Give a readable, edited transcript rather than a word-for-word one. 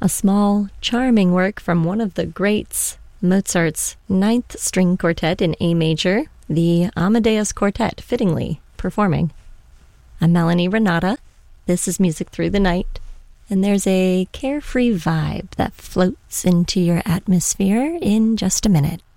a small, charming work from one of the greats, Mozart's Ninth String Quartet in A major, the Amadeus Quartet, fittingly, performing. I'm Melanie Renata. This is Music Through the Night, and there's a carefree vibe that floats into your atmosphere in just a minute.